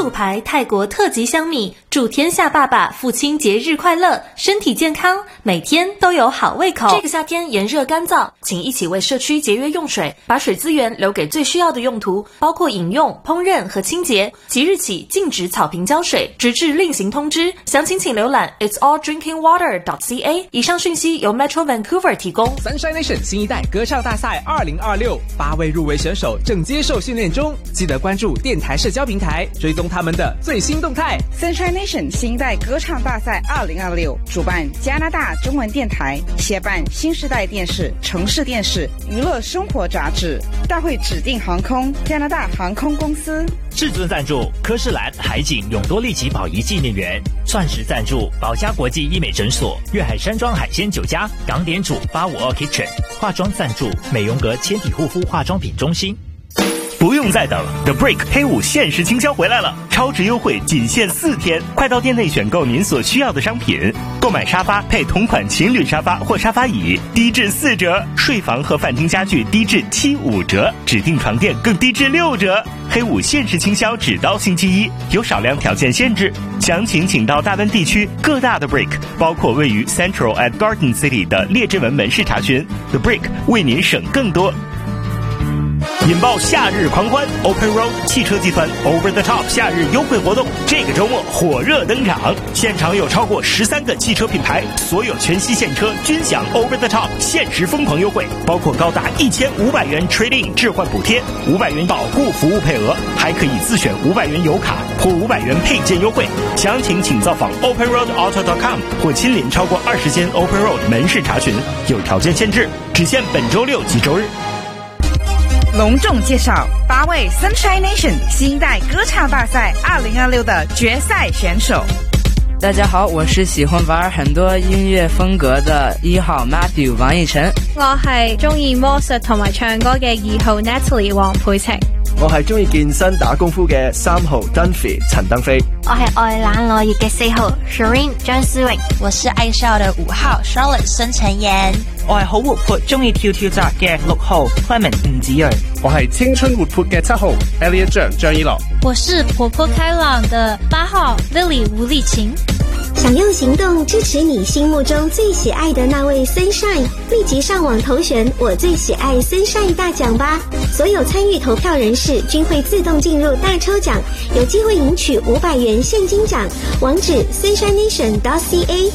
祖牌泰国特级香米，祝天下爸爸父亲节日快乐，身体健康，每天都有好胃口。这个夏天炎热干燥，请一起为社区节约用水，把水资源留给最需要的用途，包括饮用、烹饪和清洁。即日起禁止草坪浇水，直至另行通知。详情请浏览 itsalldrinkingwater.ca。以上讯息由 Metro Vancouver 提供。 Sunshine Nation 新一代歌唱大赛2026，8位入围选手正接受训练中，记得关注电台社交平台，追踪他们的最新动态。 Sunshine Nation 新一代歌唱大赛2026，主办加拿大中文电台，协办新时代电视、城市电视、娱乐生活杂志。大会指定航空加拿大航空公司。 至尊赞助科士兰海景永多利奇宝仪纪念园，钻石赞助宝嘉国际医美诊所、粤海山庄海鲜酒家、港点主852 Kitchen， 化妆赞助美容阁纤体护肤化妆品中心。不用再等 ，The Break 黑五限时清销回来了，超值优惠仅限4天，快到店内选购您所需要的商品，购买沙发配同款情侣沙发或沙发椅，低至4折；睡房和饭厅家具低至75折，指定床垫更低至6折。黑五限时清销只到星期一，有少量条件限制，详情请到大温地区各大的 Break， 包括位于 Central at Garden City 的列治文门市查询。The Break 为您省更多。引爆夏日狂欢 ，Open Road 汽车集团 Over the Top 夏日优惠活动，这个周末火热登场，现场有超过13个汽车品牌，所有全系现车均享 Over the Top 限时疯狂优惠，包括高达1500元 Trade-in 置换补贴，500元保固服务配额，还可以自选500元油卡或500元配件优惠。详情请造访 OpenRoadAuto.com 或亲临超过20间 Open Road 门市查询，有条件限制，只限本周6及周日。 隆重介绍8位 Sunshine Nation 新一代歌唱大赛2026的决赛选手。 大家好，我是喜欢玩很多音乐風格的1號 Matthew 王奕晨。 我係中意魔術同埋唱歌嘅2號 Natalie 黃佩晴。 我係中意健身打功夫嘅3號 Dunphy 陳登飛。 我係愛冷愛熱嘅4號 Shireen 張思穎。 我是愛笑的5號 Charlotte 申陳妍。 我係好活潑中意跳跳紮嘅6號 Clement 吳子睿。 我係青春活潑嘅7號 Elliot 張依樂。 我是活潑開朗的8號 Lily 吳麗琴。 想用行動支持你心目中最喜愛的那位 Sunshine， 立即上網投選我最喜愛 Sunshine 大獎吧！所有參與投票人士均會自動進入大抽獎，有機會贏取500元現金獎。網址 sunshinenation.ca。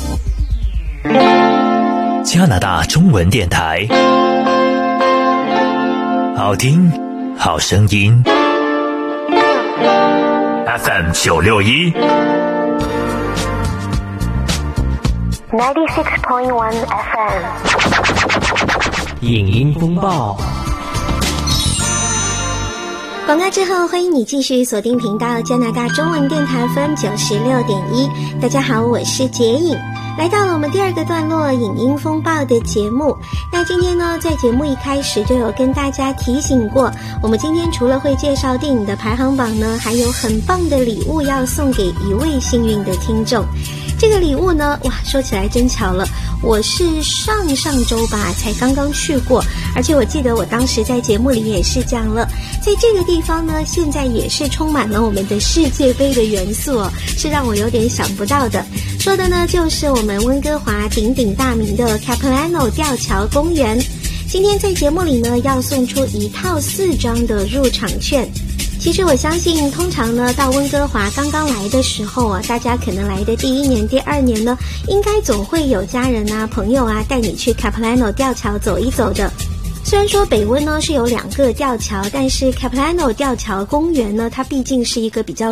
加拿大中文電台，好聽好聲音 FM 961 96.1 FM 影音風暴。 廣告之後，歡迎你繼續鎖定頻道加拿大中文電台 FM 96.1。大家好，我是潔影。來到了我們第2個段落影音風暴的節目。那今天呢，在節目一開始就有跟大家提醒過，我們今天除了會介紹電影的排行榜呢，還有很棒的禮物要送給一位幸運的聽眾。這個禮物呢，哇，說起來真巧了，我是上周吧才剛剛去過，而且我記得我當時在節目裡也是講了，在這個地方呢，現在也是充滿了我們的世界盃的元素哦，是讓我有點想不到的。說的呢，就是我們溫哥華鼎鼎大名的 Capilano 吊橋公園。今天在節目裡呢，要送出1套4張的入場券。其實我相信通常呢，到溫哥華剛剛來的時候啊，大家可能來的第1年第2年呢，應該總會有家人啊朋友啊帶你去 Capilano 吊橋走一走的。雖然說北溫呢是有2個吊橋，但是 Capilano 吊橋公園呢，它畢竟是一個比較